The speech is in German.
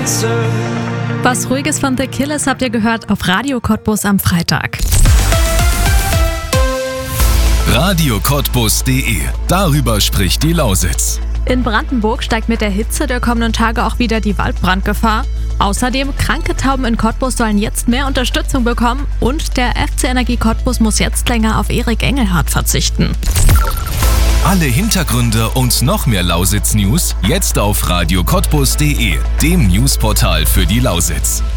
Was Ruhiges von The Killers habt ihr gehört auf Radio Cottbus am Freitag. radiocottbus.de. Darüber spricht die Lausitz. In Brandenburg steigt mit der Hitze der kommenden Tage auch wieder die Waldbrandgefahr. Außerdem, kranke Tauben in Cottbus sollen jetzt mehr Unterstützung bekommen und der FC Energie Cottbus muss jetzt länger auf Erik Engelhardt verzichten. Alle Hintergründe und noch mehr Lausitz-News jetzt auf radiocottbus.de, dem Newsportal für die Lausitz.